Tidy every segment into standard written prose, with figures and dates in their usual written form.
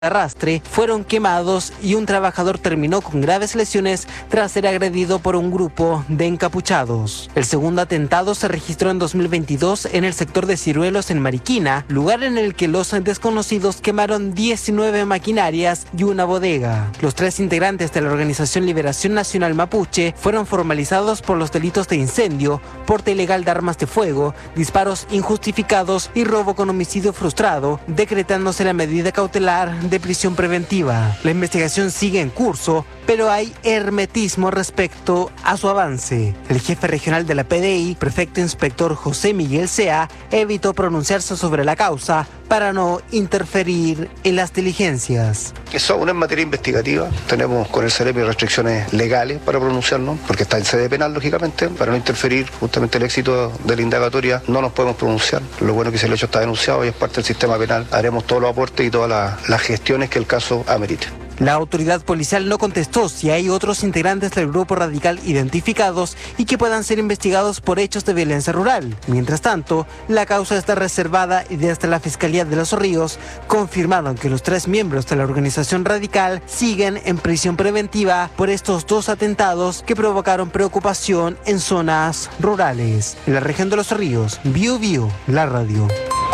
arrastre fueron quemados y un trabajador terminó con graves lesiones tras ser agredido por un grupo de encapuchados. El segundo atentado se registró en 2022 en el sector de Ciruelos en Mariquina, lugar en el que los desconocidos quemaron 19 maquinarias y una bodega. Los 3 integrantes de la Organización Liberación Nacional Mapuche fueron formalizados por los delitos de incendio, porte ilegal de armas de fuego, disparos injustificados y robo con homicidio frustrado, decretándose la medida cautelar de prisión preventiva. La investigación sigue en curso, pero hay hermetismo respecto a su avance. El jefe regional de la PDI, prefecto inspector José Miguel Sea, evitó pronunciarse sobre la causa para no interferir en las diligencias. Eso aún es materia investigativa. Tenemos con el CEREMI restricciones legales para pronunciarnos, porque está en sede penal, lógicamente, para no interferir justamente el éxito de la indagatoria. No nos podemos pronunciar. Lo bueno es que si el hecho está denunciado y es parte del sistema penal, haremos todos los aportes y todas las gestiones que el caso amerite. La autoridad policial no contestó si hay otros integrantes del grupo radical identificados y que puedan ser investigados por hechos de violencia rural. Mientras tanto, la causa está reservada y desde la Fiscalía de Los Ríos confirmaron que los 3 miembros de la organización radical siguen en prisión preventiva por estos 2 atentados que provocaron preocupación en zonas rurales. En la región de Los Ríos, Biobío, la radio.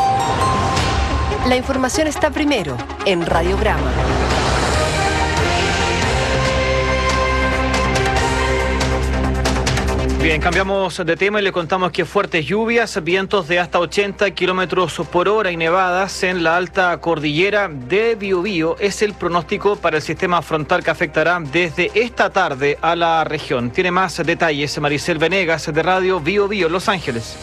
La información está primero en Radiograma. Bien, cambiamos de tema y le contamos que fuertes lluvias, vientos de hasta 80 kilómetros por hora y nevadas en la alta cordillera de Biobío es el pronóstico para el sistema frontal que afectará desde esta tarde a la región. Tiene más detalles Maricel Venegas de Radio Biobío, Los Ángeles.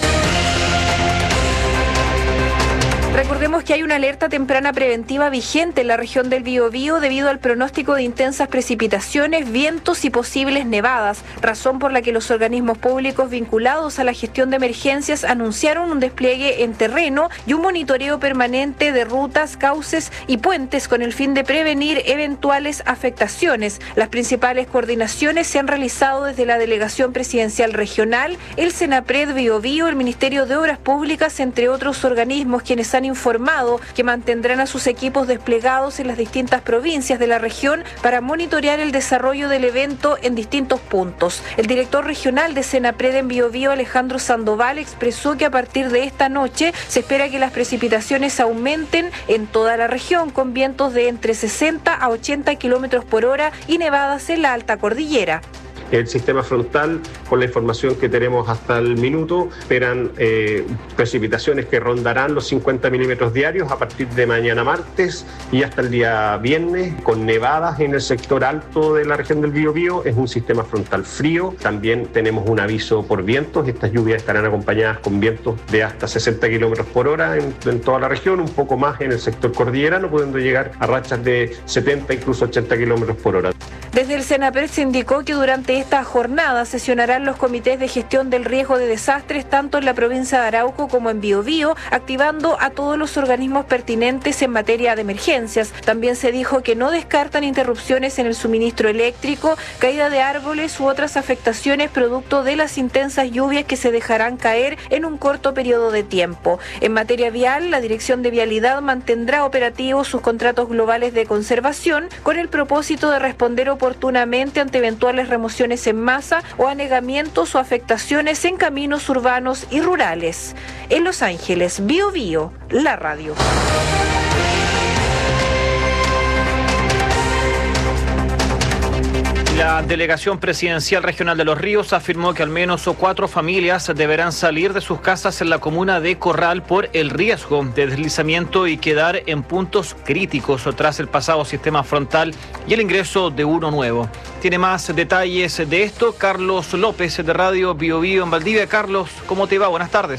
Recordemos que hay una alerta temprana preventiva vigente en la región del Biobío debido al pronóstico de intensas precipitaciones, vientos y posibles nevadas, razón por la que los organismos públicos vinculados a la gestión de emergencias anunciaron un despliegue en terreno y un monitoreo permanente de rutas, cauces y puentes con el fin de prevenir eventuales afectaciones. Las principales coordinaciones se han realizado desde la Delegación Presidencial Regional, el Senapred Biobío, el Ministerio de Obras Públicas, entre otros organismos quienes han informado que mantendrán a sus equipos desplegados en las distintas provincias de la región para monitorear el desarrollo del evento en distintos puntos. El director regional de Senapred en Biobío, Alejandro Sandoval, expresó que a partir de esta noche se espera que las precipitaciones aumenten en toda la región con vientos de entre 60 a 80 kilómetros por hora y nevadas en la alta cordillera. El sistema frontal, con la información que tenemos hasta el minuto, esperan precipitaciones que rondarán los 50 milímetros diarios a partir de mañana martes y hasta el día viernes, con nevadas en el sector alto de la región del Biobío. Es un sistema frontal frío. También tenemos un aviso por vientos. Estas lluvias estarán acompañadas con vientos de hasta 60 kilómetros por hora en toda la región, un poco más en el sector cordillerano, pudiendo llegar a rachas de 70, incluso 80 kilómetros por hora. Desde el Senapred se indicó que durante esta jornada sesionarán los comités de gestión del riesgo de desastres tanto en la provincia de Arauco como en Biobío, activando a todos los organismos pertinentes en materia de emergencias. También se dijo que no descartan interrupciones en el suministro eléctrico, caída de árboles u otras afectaciones producto de las intensas lluvias que se dejarán caer en un corto periodo de tiempo. En materia vial, la Dirección de Vialidad mantendrá operativos sus contratos globales de conservación con el propósito de responder oportunamente ante eventuales remociones en masa o anegamientos o afectaciones en caminos urbanos y rurales. En Los Ángeles, Biobío, la radio. La Delegación Presidencial Regional de Los Ríos afirmó que al menos 4 familias deberán salir de sus casas en la comuna de Corral por el riesgo de deslizamiento y quedar en puntos críticos tras el pasado sistema frontal y el ingreso de uno nuevo. Tiene más detalles de esto Carlos López de Radio Biobío en Valdivia. Carlos, ¿cómo te va? Buenas tardes.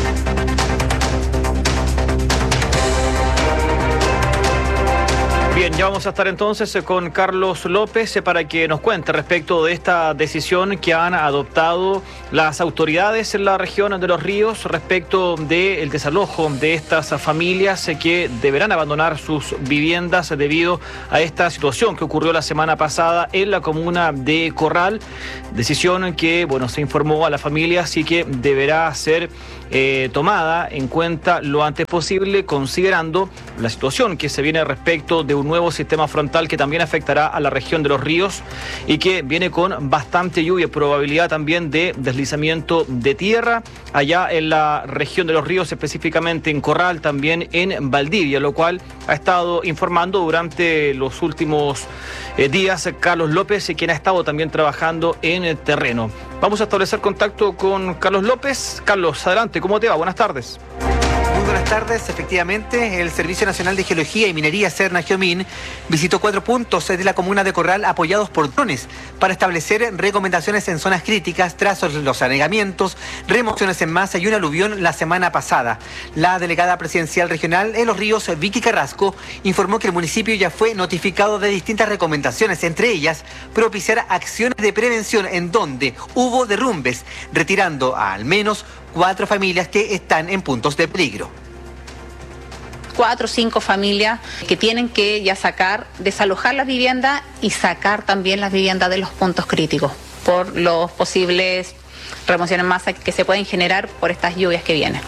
Bien, Ya vamos a estar entonces con Carlos López para que nos cuente respecto de esta decisión que han adoptado las autoridades en la región de Los Ríos respecto del desalojo de estas familias que deberán abandonar sus viviendas debido a esta situación que ocurrió la semana pasada en la comuna de Corral. Decisión que, se informó a las familias y que deberá ser tomada en cuenta lo antes posible, considerando la situación que se viene respecto de un nuevo sistema frontal que también afectará a la región de Los Ríos y que viene con bastante lluvia, probabilidad también de deslizamiento de tierra allá en la región de Los Ríos, específicamente en Corral, también en Valdivia, lo cual ha estado informando durante los últimos días Carlos López, quien ha estado también trabajando en el terreno. Vamos a establecer contacto con Carlos López. Carlos, adelante, ¿cómo te va? Buenas tardes. Muy buenas tardes. Efectivamente, el Servicio Nacional de Geología y Minería, Serna Geomín, visitó 4 puntos de la comuna de Corral apoyados por drones para establecer recomendaciones en zonas críticas tras los anegamientos, remociones en masa y un aluvión la semana pasada. La delegada presidencial regional en Los Ríos, Vicky Carrasco, informó que el municipio ya fue notificado de distintas recomendaciones, entre ellas propiciar acciones de prevención en donde hubo derrumbes, retirando a al menos 4 familias que están en puntos de peligro. 4 o 5 familias que tienen que ya desalojar las viviendas y sacar también las viviendas de los puntos críticos por los posibles remociones en masa que se pueden generar por estas lluvias que vienen.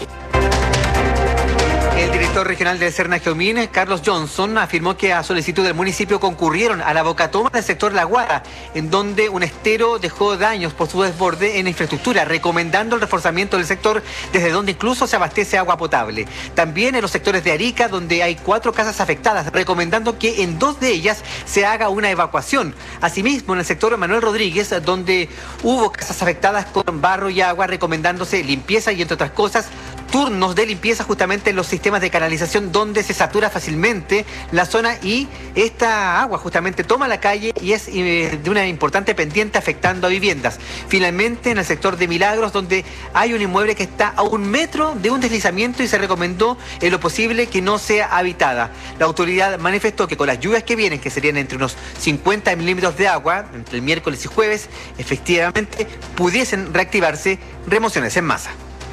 El director regional de Serna Geomín, Carlos Johnson, afirmó que a solicitud del municipio concurrieron a la bocatoma del sector La Guara, en donde un estero dejó daños por su desborde en la infraestructura, recomendando el reforzamiento del sector desde donde incluso se abastece agua potable. También en los sectores de Arica, donde hay 4 casas afectadas, recomendando que en 2 de ellas se haga una evacuación. Asimismo, en el sector Manuel Rodríguez, donde hubo casas afectadas con barro y agua, recomendándose limpieza y, entre otras cosas, turnos de limpieza justamente en los sistemas de canalización donde se satura fácilmente la zona y esta agua justamente toma la calle y es de una importante pendiente afectando a viviendas. Finalmente, en el sector de Milagros, donde hay un inmueble que está a 1 metro de un deslizamiento y se recomendó en lo posible que no sea habitada. La autoridad manifestó que con las lluvias que vienen, que serían entre unos 50 milímetros de agua entre el miércoles y jueves, efectivamente pudiesen reactivarse remociones en masa.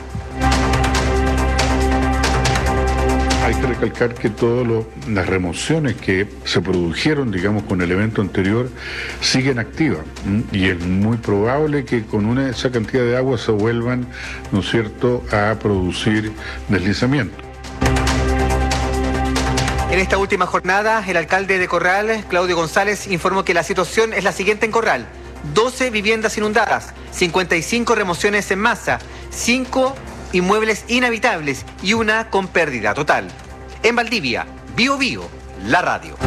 Hay que recalcar que todas las remociones que se produjeron, con el evento anterior, siguen activas. Y es muy probable que con esa cantidad de agua se vuelvan, ¿no es cierto?, a producir deslizamiento. En esta última jornada, el alcalde de Corral, Claudio González, informó que la situación es la siguiente en Corral: 12 viviendas inundadas, 55 remociones en masa, 5 inmuebles inhabitables y 1 con pérdida total. En Valdivia, Bío Bío, la radio.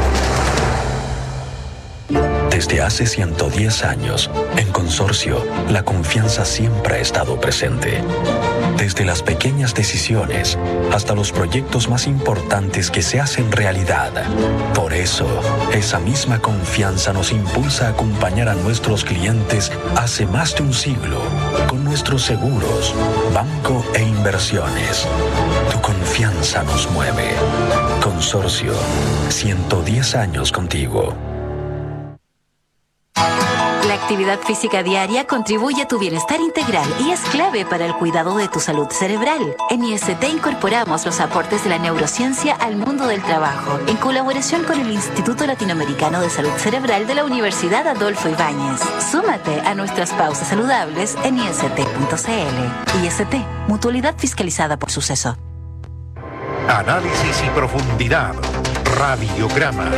Desde hace 110 años, en Consorcio, la confianza siempre ha estado presente. Desde las pequeñas decisiones hasta los proyectos más importantes que se hacen realidad. Por eso, esa misma confianza nos impulsa a acompañar a nuestros clientes hace más de un siglo con nuestros seguros, banco e inversiones. Tu confianza nos mueve. Consorcio, 110 años contigo. La actividad física diaria contribuye a tu bienestar integral y es clave para el cuidado de tu salud cerebral. En IST incorporamos los aportes de la neurociencia al mundo del trabajo, en colaboración con el Instituto Latinoamericano de Salud Cerebral de la Universidad Adolfo Ibáñez. Súmate a nuestras pausas saludables en ist.cl. IST, mutualidad fiscalizada por Suceso. Análisis y profundidad. Radiograma.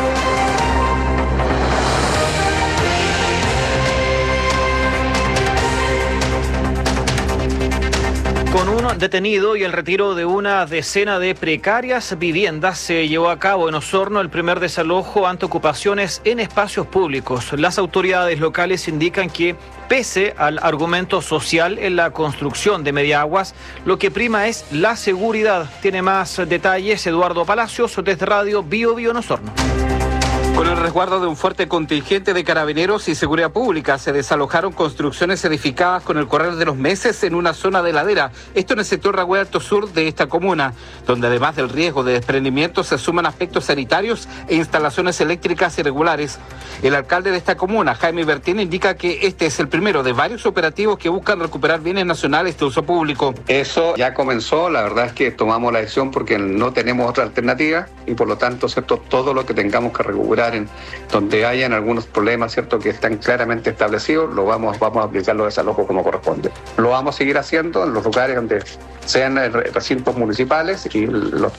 Con un detenido y el retiro de una decena de precarias viviendas, se llevó a cabo en Osorno el primer desalojo ante ocupaciones en espacios públicos. Las autoridades locales indican que, pese al argumento social en la construcción de Mediaguas, lo que prima es la seguridad. Tiene más detalles Eduardo Palacios desde Radio Bío Bío en Osorno. Con el resguardo de un fuerte contingente de carabineros y seguridad pública, se desalojaron construcciones edificadas con el correr de los meses en una zona de ladera. Esto en el sector Ragüe Alto Sur de esta comuna, donde además del riesgo de desprendimiento se suman aspectos sanitarios e instalaciones eléctricas irregulares. El alcalde de esta comuna, Jaime Bertín, indica que este es el primero de varios operativos que buscan recuperar bienes nacionales de uso público. Eso ya comenzó, la verdad es que tomamos la decisión porque no tenemos otra alternativa y por lo tanto, ¿cierto?, todo lo que tengamos que recuperar en donde hayan algunos problemas, ¿cierto?, que están claramente establecidos, lo vamos a aplicar los desalojos como corresponde. Lo vamos a seguir haciendo en los lugares donde sean recintos municipales y los